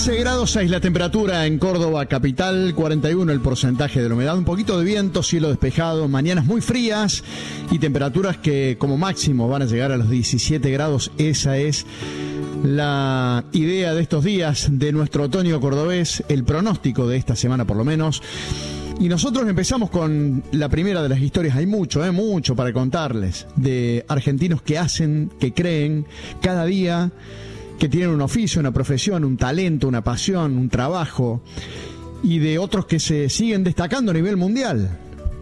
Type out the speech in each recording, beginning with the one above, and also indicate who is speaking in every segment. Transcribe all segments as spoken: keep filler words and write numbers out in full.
Speaker 1: quince grados seis la temperatura en Córdoba capital, cuarenta y uno el porcentaje de la humedad, un poquito de viento, cielo despejado, mañanas muy frías y temperaturas que como máximo van a llegar a los diecisiete grados. Esa es la idea de estos días de nuestro otoño cordobés, el pronóstico de esta semana por lo menos. Y nosotros empezamos con la primera de las historias. Hay mucho, eh, mucho para contarles de argentinos que hacen, que creen cada día, que tienen un oficio, una profesión, un talento, una pasión, un trabajo, y de otros que se siguen destacando a nivel mundial.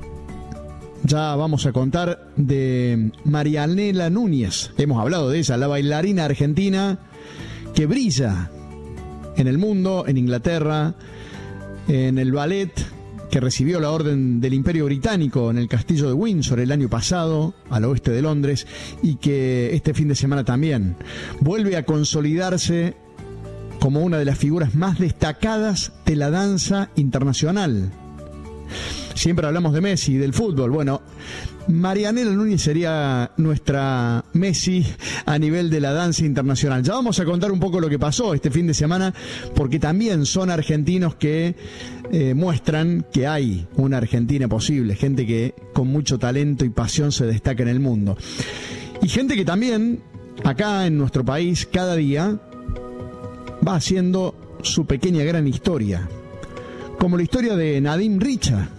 Speaker 1: Ya vamos a contar de Marianela Núñez. Hemos hablado de ella, la bailarina argentina que brilla en el mundo, en Inglaterra, en el ballet, que recibió la Orden del Imperio Británico en el Castillo de Windsor el año pasado, al oeste de Londres, y que este fin de semana también vuelve a consolidarse como una de las figuras más destacadas de la danza internacional. Siempre hablamos de Messi y del fútbol. Bueno, Marianela Núñez sería nuestra Messi a nivel de la danza internacional. Ya vamos a contar un poco lo que pasó este fin de semana, porque también son argentinos que eh, muestran que hay una Argentina posible, gente que con mucho talento y pasión se destaca en el mundo. Y gente que también, acá en nuestro país, cada día va haciendo su pequeña gran historia. Como la historia de Nadim Richa,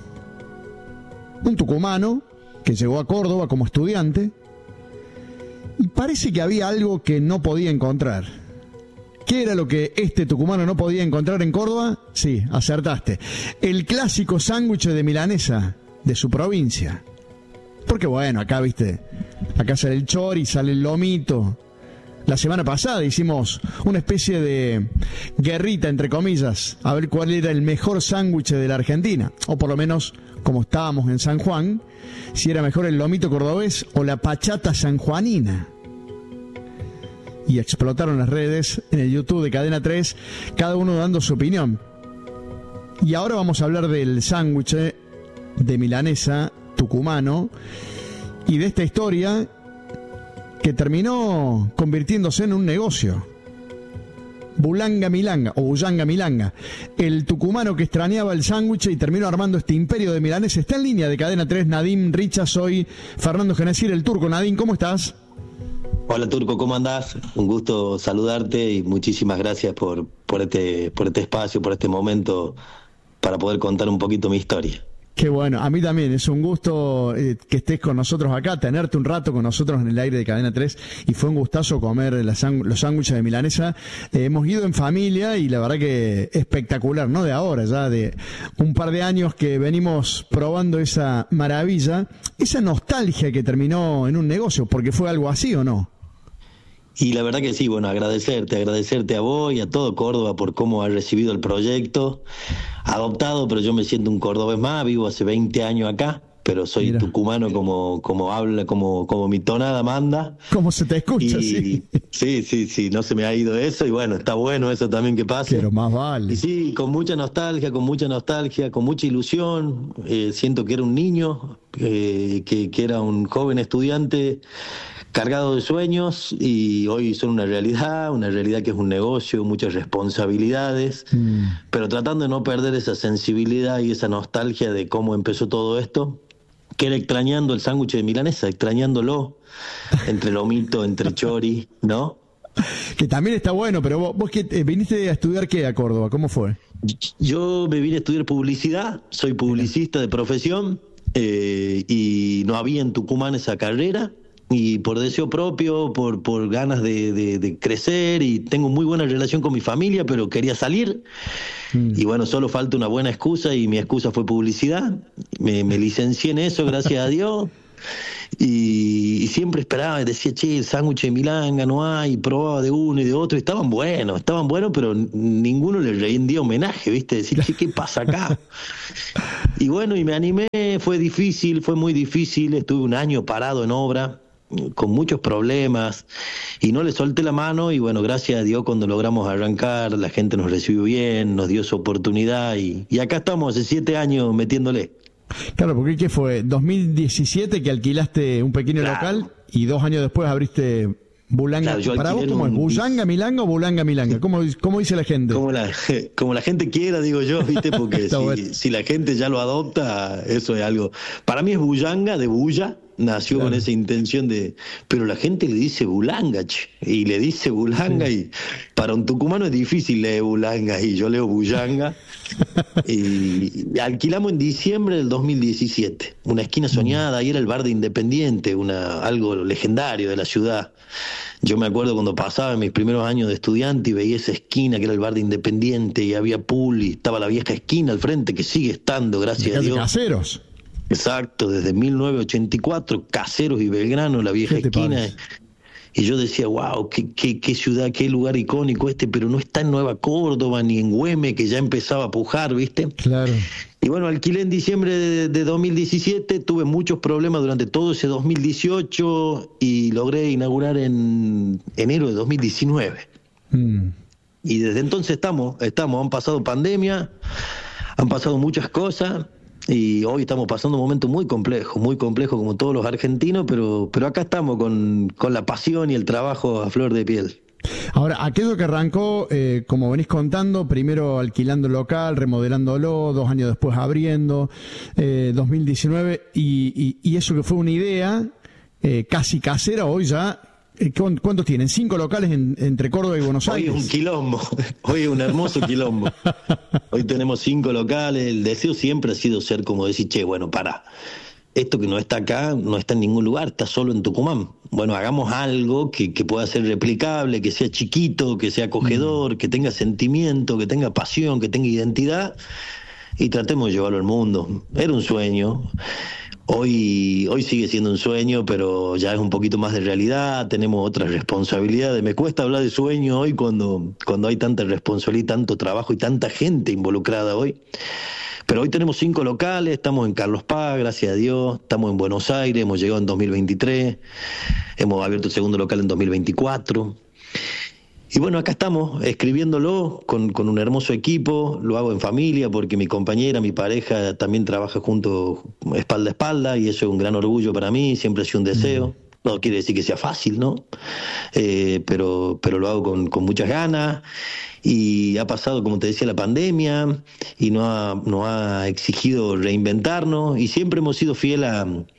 Speaker 1: un tucumano que llegó a Córdoba como estudiante y parece que había algo que no podía encontrar. ¿Qué era lo que este tucumano no podía encontrar en Córdoba? Sí, acertaste. El clásico sándwich de milanesa de su provincia. Porque bueno, acá, viste, acá sale el chori, sale el lomito. La semana pasada hicimos una especie de guerrita, entre comillas, a ver cuál era el mejor sándwich de la Argentina. O por lo menos, como estábamos en San Juan, si era mejor el lomito cordobés o la pachata sanjuanina. Y explotaron las redes en el YouTube de Cadena tres, cada uno dando su opinión. Y ahora vamos a hablar del sándwich de milanesa tucumano y de esta historia que terminó convirtiéndose en un negocio. Bulanga Milanga, o Bullanga Milanga, el tucumano que extrañaba el sándwich y terminó armando este imperio de milanesa. Está en línea de Cadena tres, Nadim Richa. Soy Fernando Genesir, el Turco. Nadim, ¿cómo estás?
Speaker 2: Hola Turco, ¿cómo andás? Un gusto saludarte y muchísimas gracias por, por, este, por este espacio, por este momento para poder contar un poquito mi historia.
Speaker 1: Qué bueno, a mí también es un gusto eh, que estés con nosotros acá, tenerte un rato con nosotros en el aire de Cadena tres, y fue un gustazo comer la sang- los sándwiches de milanesa. Eh, hemos ido en familia y la verdad que espectacular, no de ahora, ya de un par de años que venimos probando esa maravilla, esa nostalgia que terminó en un negocio, porque fue algo así, ¿o no?
Speaker 2: Y la verdad que sí, bueno, agradecerte, agradecerte a vos y a todo Córdoba por cómo ha recibido el proyecto. Adoptado, pero yo me siento un cordobés más, vivo hace veinte años acá, pero soy Mira. tucumano como como habla, como como mi tonada manda.
Speaker 1: ¿Cómo se te escucha?
Speaker 2: Y,
Speaker 1: sí.
Speaker 2: sí, sí, sí, no se me ha ido eso y bueno, está bueno eso también que pase.
Speaker 1: Pero más vale.
Speaker 2: Y sí, con mucha nostalgia, con mucha nostalgia, con mucha ilusión. Eh, siento que era un niño, eh, que, que era un joven estudiante cargado de sueños y hoy son una realidad, una realidad que es un negocio, muchas responsabilidades, mm. pero tratando de no perder esa sensibilidad y esa nostalgia de cómo empezó todo esto, que era extrañando el sándwich de milanesa, extrañándolo, entre lomito, entre chori, ¿no?
Speaker 1: Que también está bueno, pero vos, vos que eh, viniste a estudiar ¿qué a Córdoba? ¿Cómo fue?
Speaker 2: Yo me vine a estudiar publicidad, soy publicista de profesión, eh, y no había en Tucumán esa carrera. Y por deseo propio, por por ganas de, de, de crecer, y tengo muy buena relación con mi familia, pero quería salir. Mm. Y bueno, solo falta una buena excusa, y mi excusa fue publicidad. Me, me licencié en eso, gracias a Dios. Y, y siempre esperaba, decía, che, el sándwich de milanga no hay, y probaba de uno y de otro, y estaban buenos, estaban buenos, pero ninguno le rendía homenaje, ¿viste? Decir, che, ¿qué pasa acá? Y bueno, y me animé, fue difícil, fue muy difícil, estuve un año parado en obra, con muchos problemas, y no le solté la mano, y bueno, gracias a Dios cuando logramos arrancar, la gente nos recibió bien, nos dio su oportunidad, y, y acá estamos hace siete años metiéndole.
Speaker 1: Claro, porque ¿qué fue? dos mil diecisiete que alquilaste un pequeño claro. local, y dos años después abriste Bulanga.
Speaker 2: Claro,
Speaker 1: Para vos, ¿cómo
Speaker 2: un...
Speaker 1: es? ¿Bullanga, milanga o bulanga, milanga? ¿Cómo, cómo dice la gente?
Speaker 2: Como la, como la gente quiera, digo yo, ¿viste? Porque si,
Speaker 1: bueno.
Speaker 2: si la gente ya lo adopta, eso es algo... Para mí es bullanga, de bulla, nació claro. con esa intención de... Pero la gente le dice bulanga, che, y le dice bulanga, sí. Y para un tucumano es difícil leer bulanga, y yo leo bullanga. y, y alquilamos en diciembre del dos mil diecisiete, una esquina soñada, ahí era el bar de Independiente, una algo legendario de la ciudad. Yo me acuerdo cuando pasaba en mis primeros años de estudiante y veía esa esquina que era el bar de Independiente y había pool y estaba la vieja esquina al frente que sigue estando, gracias a Dios.
Speaker 1: Caseros.
Speaker 2: Exacto, desde mil novecientos ochenta y cuatro, Caseros y Belgrano, la vieja esquina. Parece? Y yo decía, wow, qué, qué, qué ciudad, qué lugar icónico este, pero no está en Nueva Córdoba ni en Güemes, que ya empezaba a pujar, ¿viste?
Speaker 1: Claro.
Speaker 2: Y bueno, alquilé en diciembre de, de dos mil diecisiete, tuve muchos problemas durante todo ese dos mil dieciocho y logré inaugurar en enero de dos mil diecinueve. Mm. Y desde entonces estamos, estamos, han pasado pandemia, han pasado muchas cosas. Y hoy estamos pasando un momento muy complejo, muy complejo como todos los argentinos, pero, pero acá estamos con, con la pasión y el trabajo a flor de piel.
Speaker 1: Ahora, aquello que arrancó, eh, como venís contando, primero alquilando el local, remodelándolo, dos años después abriendo, eh, dos mil diecinueve, y, y, y eso que fue una idea eh, casi casera, hoy ya... ¿Cuántos tienen? ¿Cinco locales en, entre Córdoba y Buenos Aires?
Speaker 2: Hoy es un quilombo, hoy es un hermoso quilombo. Hoy tenemos cinco locales, el deseo siempre ha sido ser como decir, che, bueno, pará, esto que no está acá no está en ningún lugar, está solo en Tucumán. Bueno, hagamos algo que, que pueda ser replicable, que sea chiquito, que sea acogedor, mm. que tenga sentimiento, que tenga pasión, que tenga identidad, y tratemos de llevarlo al mundo. Era un sueño. Hoy, hoy sigue siendo un sueño, pero ya es un poquito más de realidad, tenemos otras responsabilidades. Me cuesta hablar de sueño hoy cuando, cuando hay tanta responsabilidad, tanto trabajo y tanta gente involucrada hoy. Pero hoy tenemos cinco locales, estamos en Carlos Paz, gracias a Dios, estamos en Buenos Aires, hemos llegado en dos mil veintitrés, hemos abierto el segundo local en dos mil veinticuatro. Y bueno, acá estamos escribiéndolo con, con un hermoso equipo, lo hago en familia porque mi compañera, mi pareja también trabaja junto espalda a espalda y eso es un gran orgullo para mí, siempre ha sido un deseo. No quiere decir que sea fácil, ¿no? Eh, pero, pero lo hago con, con muchas ganas y ha pasado, como te decía, la pandemia y nos ha, nos ha exigido reinventarnos y siempre hemos sido fieles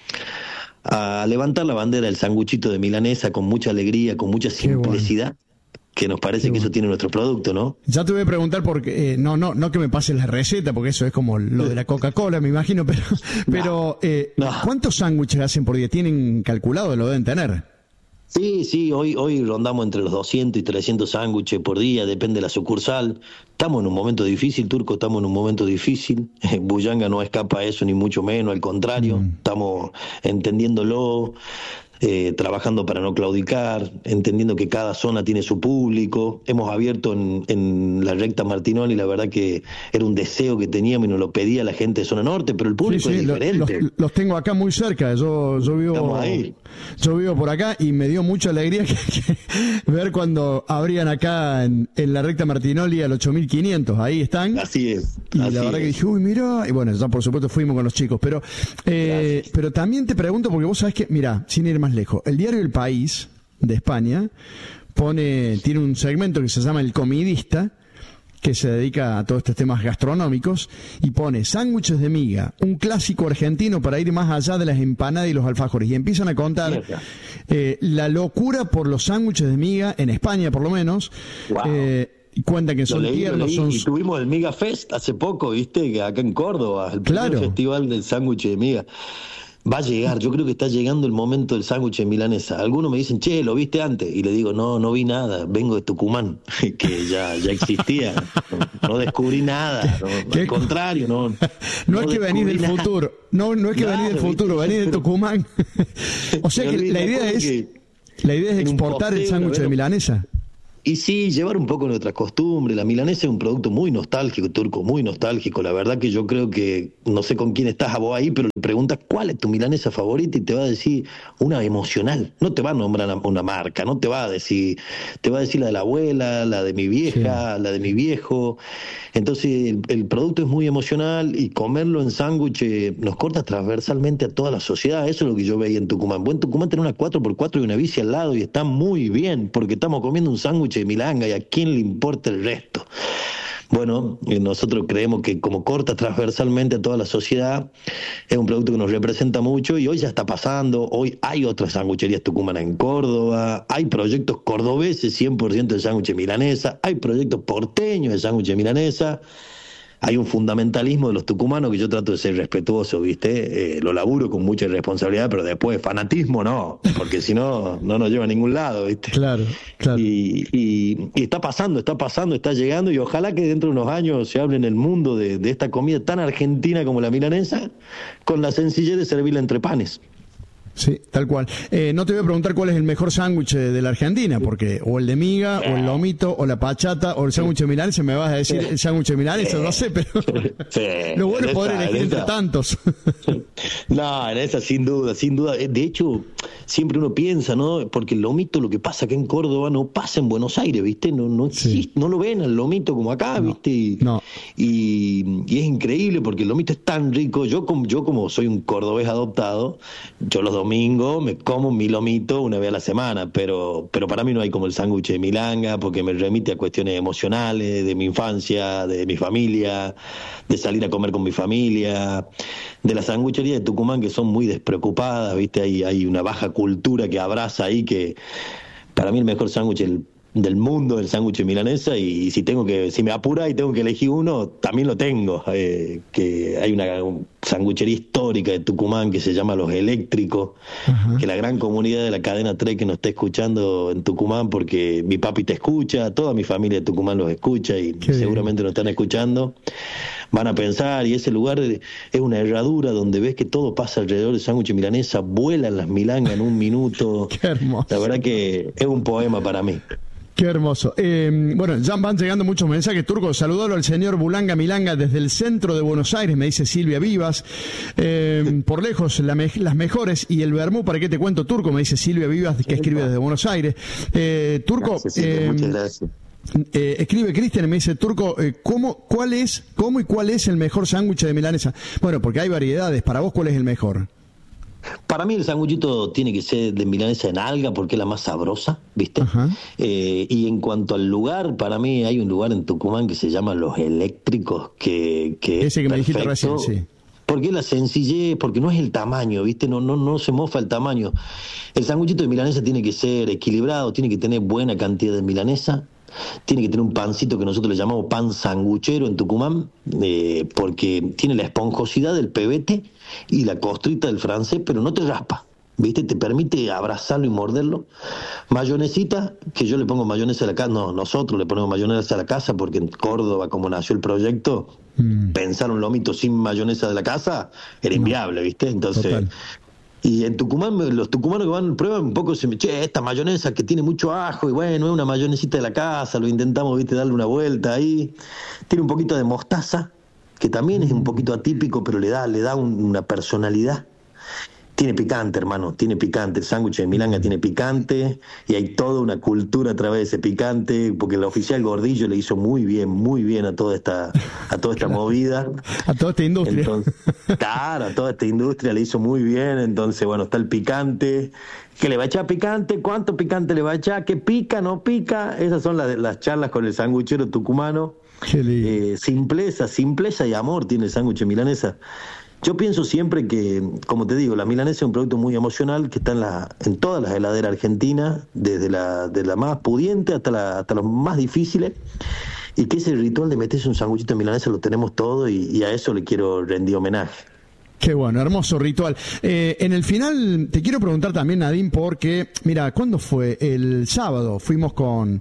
Speaker 2: a, a levantar la bandera del sanguchito de milanesa con mucha alegría, con mucha simplicidad. Que nos parece sí, que eso tiene nuestro producto, ¿no?
Speaker 1: Ya te voy a preguntar porque, eh, no, no, no que me pases la receta, porque eso es como lo de la Coca-Cola, me imagino, pero, no, pero eh, no. ¿Cuántos sándwiches hacen por día? ¿Tienen calculado? ¿Lo deben tener?
Speaker 2: Sí, sí, hoy, hoy rondamos entre los doscientos y trescientos sándwiches por día, depende de la sucursal. Estamos en un momento difícil, Turco, estamos en un momento difícil. Bullanga no escapa a eso, ni mucho menos, al contrario, mm. estamos entendiéndolo. Eh, trabajando para no claudicar, entendiendo que cada zona tiene su público. Hemos abierto en, en la recta Martinoli, la verdad que era un deseo que teníamos y nos lo pedía la gente de zona norte, pero el público sí, sí, es diferente.
Speaker 1: Los, los tengo acá muy cerca, yo, yo vivo ahí. Yo vivo por acá y me dio mucha alegría que, que ver cuando abrían acá en, en la recta Martinoli al ocho mil quinientos, ahí están.
Speaker 2: Así es.
Speaker 1: Y
Speaker 2: así
Speaker 1: la verdad
Speaker 2: es.
Speaker 1: que dije, uy, mira, y bueno, ya por supuesto fuimos con los chicos, pero eh, pero también te pregunto, porque vos sabés que, mira, sin ir más lejos, el diario El País de España pone, tiene un segmento que se llama El Comidista, que se dedica a todos estos temas gastronómicos, y pone sándwiches de miga, un clásico argentino para ir más allá de las empanadas y los alfajores, y empiezan a contar eh, la locura por los sándwiches de miga, en España por lo menos. Wow. eh, Y cuentan que son
Speaker 2: leí,
Speaker 1: tiernos, son...
Speaker 2: Y tuvimos el Miga Fest hace poco, viste, acá en Córdoba, el primer
Speaker 1: claro.
Speaker 2: festival del sándwich de miga. Va a llegar, yo creo que está llegando el momento del sándwich de milanesa. Algunos me dicen, che, ¿lo viste antes? Y le digo, no, no vi nada, vengo de Tucumán, que ya, ya existía, no, no descubrí nada, no, al contrario, no.
Speaker 1: No, no es que venís del nada. futuro, no, no es que claro, venís del futuro, venís de Tucumán. O sea que la idea es, la idea es exportar el sándwich de milanesa.
Speaker 2: Y sí, llevar un poco nuestra costumbre. La milanesa es un producto muy nostálgico, Turco, muy nostálgico. La verdad que yo creo que, no sé con quién estás a vos ahí, pero le preguntas cuál es tu milanesa favorita y te va a decir una emocional. No te va a nombrar una marca, no te va a decir, te va a decir la de la abuela, la de mi vieja, sí, la de mi viejo. Entonces el, el producto es muy emocional y comerlo en sándwich eh, nos corta transversalmente a toda la sociedad. Eso es lo que yo veía en Tucumán. Vos en Tucumán tenés una cuatro por cuatro y una bici al lado y está muy bien porque estamos comiendo un sándwich de milanga y a quién le importa el resto. Bueno, nosotros creemos que como corta transversalmente a toda la sociedad, es un producto que nos representa mucho y hoy ya está pasando. Hoy hay otras sangucherías tucumanas en Córdoba, hay proyectos cordobeses cien por ciento de sándwich milanesa, hay proyectos porteños de sándwich milanesa. Hay un fundamentalismo de los tucumanos que yo trato de ser respetuoso, ¿viste? Eh, lo laburo con mucha responsabilidad, pero después fanatismo no, porque si no, no nos lleva a ningún lado, ¿viste?
Speaker 1: Claro, claro.
Speaker 2: Y, y, y está pasando, está pasando, está llegando, y ojalá que dentro de unos años se hable en el mundo de, de esta comida tan argentina como la milanesa, con la sencillez de servirla entre panes.
Speaker 1: Sí, tal cual. Eh, no te voy a preguntar cuál es el mejor sándwich de la Argentina, porque o el de miga, o el lomito, o la pachata, o el sándwich de milanesa, me vas a decir el sándwich de milanesa, no sé, pero
Speaker 2: sí,
Speaker 1: lo bueno es poder
Speaker 2: esa,
Speaker 1: elegir entre
Speaker 2: esa.
Speaker 1: tantos.
Speaker 2: No, en esa sin duda, sin duda. De hecho, siempre uno piensa, ¿no? Porque el lomito, lo que pasa acá en Córdoba no pasa en Buenos Aires, ¿viste? No, no existe, sí. No lo ven al lomito como acá,
Speaker 1: no,
Speaker 2: ¿viste? Y,
Speaker 1: no.
Speaker 2: y, y es increíble porque el lomito es tan rico. Yo como, yo como soy un cordobés adoptado, yo los domingo me como mi lomito una vez a la semana, pero pero para mí no hay como el sándwich de milanga, porque me remite a cuestiones emocionales, de mi infancia, de mi familia, de salir a comer con mi familia, de las sangucherías de Tucumán que son muy despreocupadas, ¿viste? Hay, hay una baja cultura que abraza ahí, que para mí el mejor sándwich el del mundo, el sándwich de milanesa, y si tengo que, si me apura y tengo que elegir uno, también lo tengo, eh, que hay una un sanguchería histórica de Tucumán que se llama Los Eléctricos, uh-huh. que la gran comunidad de la cadena tres que nos está escuchando en Tucumán, porque mi papi te escucha, toda mi familia de Tucumán los escucha y Qué seguramente bien. Nos están escuchando, van a pensar, y ese lugar es una herradura donde ves que todo pasa alrededor del sándwich de milanesa, vuelan las milangas en un minuto.
Speaker 1: Qué hermoso.
Speaker 2: La verdad que es un poema para mí.
Speaker 1: Qué hermoso. Eh, bueno, ya van llegando muchos mensajes. Turco, saludalo al señor Bulanga Milanga desde el centro de Buenos Aires, me dice Silvia Vivas. Eh, por lejos, la me las mejores. Y el vermú, ¿para qué te cuento, Turco? Me dice Silvia Vivas, que escribe desde Buenos Aires. Eh, Turco,
Speaker 2: gracias, Silvia,
Speaker 1: eh,
Speaker 2: muchas gracias.
Speaker 1: Eh, escribe Cristian y me dice, Turco, eh, ¿cómo, cuál es, cómo y cuál es el mejor sándwich de milanesa? Bueno, porque hay variedades. Para vos, ¿cuál es el mejor?
Speaker 2: Para mí el sanguchito tiene que ser de milanesa en alga porque es la más sabrosa, ¿viste? Eh, y en cuanto al lugar, para mí hay un lugar en Tucumán que se llama Los Eléctricos, que, que
Speaker 1: Ese que
Speaker 2: es
Speaker 1: me dijiste
Speaker 2: perfecto,
Speaker 1: recién, sí.
Speaker 2: Porque es la sencillez, porque no es el tamaño, ¿viste? No, no, no se mofa el tamaño. El sanguchito de milanesa tiene que ser equilibrado, tiene que tener buena cantidad de milanesa, tiene que tener un pancito que nosotros le llamamos pan sanguchero en Tucumán, eh, porque tiene la esponjosidad del pebete y la costrita del francés, pero no te raspa, ¿viste? Te permite abrazarlo y morderlo. Mayonesita, que yo le pongo mayonesa a la casa, no, nosotros le ponemos mayonesa a la casa, porque en Córdoba, como nació el proyecto, mm. pensar un lomito sin mayonesa de la casa era inviable, ¿viste? Entonces... Total. Y en Tucumán, los tucumanos que van prueban un poco, se me che, esta mayonesa que tiene mucho ajo, y bueno, es una mayonesita de la casa, lo intentamos, viste, darle una vuelta ahí. Tiene un poquito de mostaza, que también es un poquito atípico, pero le da, le da un, una personalidad. Tiene picante, hermano, tiene picante. El sándwich de milanga tiene picante, y hay toda una cultura a través de ese picante, porque el oficial Gordillo le hizo muy bien, muy bien a toda esta, a toda esta movida.
Speaker 1: A toda esta industria.
Speaker 2: Entonces, claro, a toda esta industria le hizo muy bien. Entonces, bueno, está el picante. ¿Qué le va a echar picante? ¿Cuánto picante le va a echar? ¿Qué pica, no pica? Esas son las, las charlas con el sanguchero tucumano.
Speaker 1: Qué lindo.
Speaker 2: Eh, simpleza, simpleza y amor tiene el sándwich de milanesa. Yo pienso siempre que, como te digo, la milanesa es un producto muy emocional que está en, la, en todas las heladeras argentinas, desde la, de la más pudiente hasta, la, hasta los más difíciles, y que ese ritual de meterse un sanguchito de milanesa lo tenemos todo, y, y a eso le quiero rendir homenaje.
Speaker 1: Qué bueno, hermoso ritual. Eh, en el final te quiero preguntar también, Nadine, porque, mira, ¿cuándo fue? El sábado fuimos con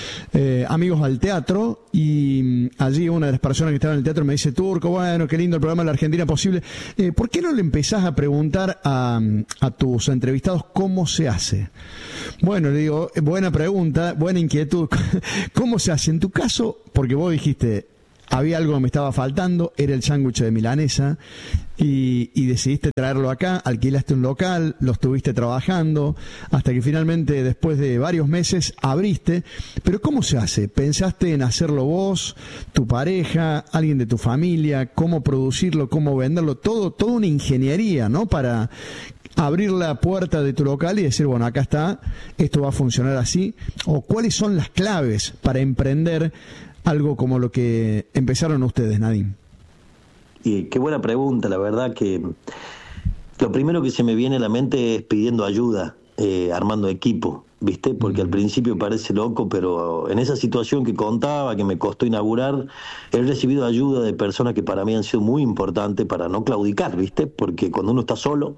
Speaker 1: eh, amigos al teatro y allí una de las personas que estaba en el teatro me dice, Turco, bueno, qué lindo el programa de la Argentina Posible. Eh, ¿Por qué no le empezás a preguntar a, a tus entrevistados cómo se hace? Bueno, le digo, buena pregunta, buena inquietud. ¿Cómo se hace? En tu caso, porque vos dijiste, había algo que me estaba faltando, era el sándwich de milanesa, y, y decidiste traerlo acá, alquilaste un local, lo estuviste trabajando, hasta que finalmente, después de varios meses, abriste. Pero ¿cómo se hace? ¿Pensaste en hacerlo vos, tu pareja, alguien de tu familia? ¿Cómo producirlo, cómo venderlo? Todo, toda una ingeniería, ¿no? Para abrir la puerta de tu local y decir, bueno, acá está, esto va a funcionar así. ¿O cuáles son las claves para emprender algo como lo que empezaron ustedes, Nadine?
Speaker 2: Y qué buena pregunta, la verdad que lo primero que se me viene a la mente es pidiendo ayuda, eh, armando equipo, ¿viste? Porque al principio parece loco, pero en esa situación que contaba, que me costó inaugurar, he recibido ayuda de personas que para mí han sido muy importantes para no claudicar, ¿viste? Porque cuando uno está solo,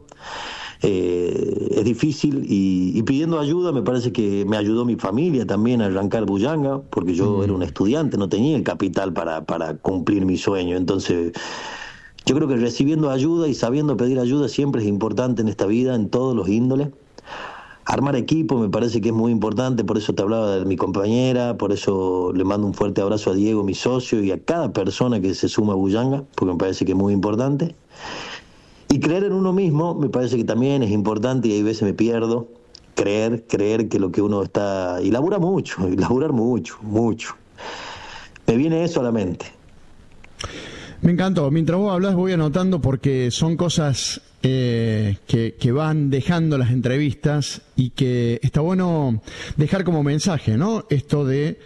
Speaker 2: Eh, es difícil y, y pidiendo ayuda me parece que me ayudó mi familia también a arrancar Buyanga, porque yo mm. era un estudiante, no tenía el capital para, para cumplir mi sueño. Entonces yo creo que recibiendo ayuda y sabiendo pedir ayuda siempre es importante en esta vida, en todos los índoles. Armar equipo me parece que es muy importante, por eso te hablaba de mi compañera, por eso le mando un fuerte abrazo a Diego, mi socio, y a cada persona que se suma a Buyanga, porque me parece que es muy importante. Y creer en uno mismo me parece que también es importante, y hay veces me pierdo. Creer, creer que lo que uno está... Y laburar mucho, y laburar mucho, mucho. Me viene eso a la mente.
Speaker 1: Me encantó. Mientras vos hablas voy anotando porque son cosas eh, que, que van dejando las entrevistas y que está bueno dejar como mensaje, ¿no? Esto de...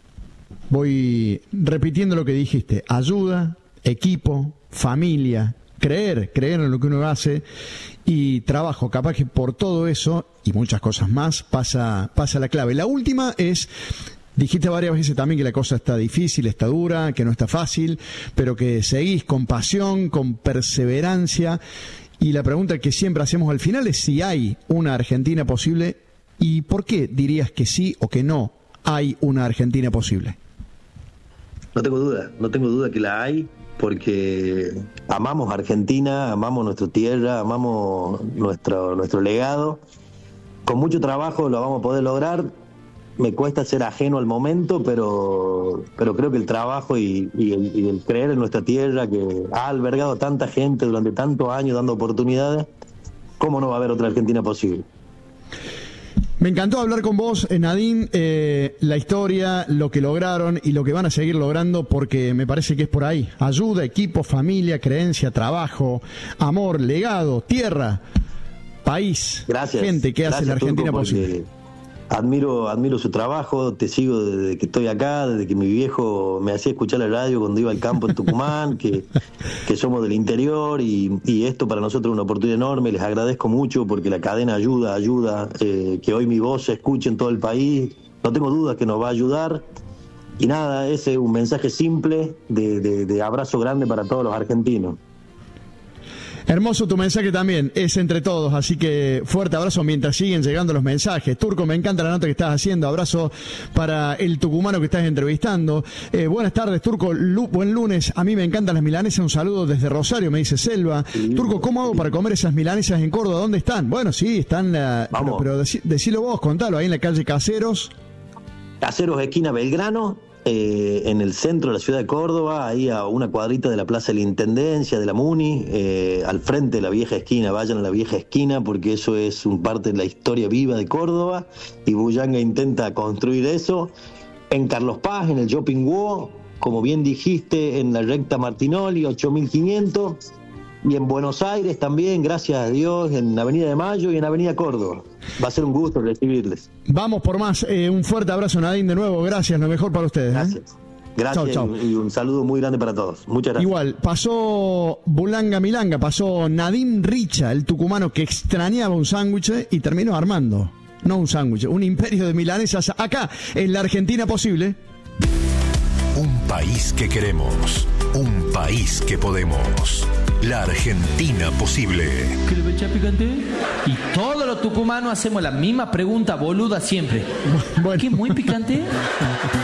Speaker 1: Voy repitiendo lo que dijiste. Ayuda, equipo, familia... Creer, creer en lo que uno hace y trabajo. Capaz que por todo eso y muchas cosas más pasa, pasa la clave. La última es, dijiste varias veces también que la cosa está difícil, está dura, que no está fácil, pero que seguís con pasión, con perseverancia. Y la pregunta que siempre hacemos al final es si hay una Argentina posible y por qué dirías que sí o que no hay una Argentina posible.
Speaker 2: No tengo duda, no tengo duda que la hay. Porque amamos Argentina, amamos nuestra tierra, amamos nuestro nuestro legado. Con mucho trabajo lo vamos a poder lograr. Me cuesta ser ajeno al momento, pero pero creo que el trabajo y, y, el, y el creer en nuestra tierra, que ha albergado a tanta gente durante tantos años dando oportunidades, ¿cómo no va a haber otra Argentina posible?
Speaker 1: Me encantó hablar con vos, Nadine, eh, la historia, lo que lograron y lo que van a seguir logrando, porque me parece que es por ahí. Ayuda, equipo, familia, creencia, trabajo, amor, legado, tierra, país,
Speaker 2: gracias,
Speaker 1: gente que hace la Argentina posible.
Speaker 2: Admiro, admiro su trabajo, te sigo desde que estoy acá, desde que mi viejo me hacía escuchar la radio cuando iba al campo en Tucumán, que, que somos del interior y, y esto para nosotros es una oportunidad enorme. Les agradezco mucho porque la cadena ayuda, ayuda, eh, que hoy mi voz se escuche en todo el país. No tengo dudas que nos va a ayudar. Y nada, ese es un mensaje simple de, de, de abrazo grande para todos los argentinos.
Speaker 1: Hermoso tu mensaje también, es entre todos, así que fuerte abrazo mientras siguen llegando los mensajes. Turco, me encanta la nota que estás haciendo, abrazo para el tucumano que estás entrevistando. Eh, buenas tardes, Turco, Lu, buen lunes, a mí me encantan las milanesas, un saludo desde Rosario, me dice Selva. Sí, Turco, ¿cómo hago para comer esas milanesas en Córdoba? ¿Dónde están? Bueno, sí, están, la, pero, pero decí, decilo vos, contalo, ahí en la calle Caseros.
Speaker 2: Caseros, esquina Belgrano. Eh, en el centro de la ciudad de Córdoba, ahí a una cuadrita de la Plaza de la Intendencia, de la Muni, eh, al frente de la vieja esquina. Vayan a la vieja esquina porque eso es un parte de la historia viva de Córdoba y Buyanga intenta construir eso. En Carlos Paz, en el Shopping Wo, como bien dijiste, en la recta Martinoli, ocho mil quinientos. Y en Buenos Aires también, gracias a Dios, en Avenida de Mayo y en Avenida Córdoba. Va a ser un gusto recibirles.
Speaker 1: Vamos por más. Eh, un fuerte abrazo, Nadine, de nuevo. Gracias, lo mejor para ustedes.
Speaker 2: Gracias. ¿eh? Gracias chau, chau. Y un saludo muy grande para todos. Muchas gracias.
Speaker 1: Igual, pasó Bulanga Milanga, pasó Nadine Richa, el tucumano que extrañaba un sándwich y terminó armando. No un sándwich, un imperio de milanesas acá, en la Argentina posible.
Speaker 3: Un país que queremos, un país que podemos. La Argentina posible.
Speaker 4: ¿Qué le echa picante? Y todos los tucumanos hacemos la misma pregunta boluda siempre.
Speaker 1: Bueno.
Speaker 4: ¿Qué muy picante?